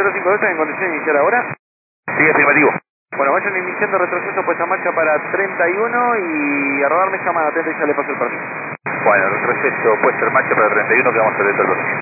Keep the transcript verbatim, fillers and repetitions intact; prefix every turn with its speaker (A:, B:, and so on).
A: cero cinco dos en condición de iniciar ahora.
B: Sí, afirmativo.
A: Bueno, vayan iniciando retroceso puesta en marcha para treinta y uno y a rodarme llamada, atento y ya le paso el permiso.
B: Bueno, retroceso puesto en marcha para treinta y uno que vamos a hacer el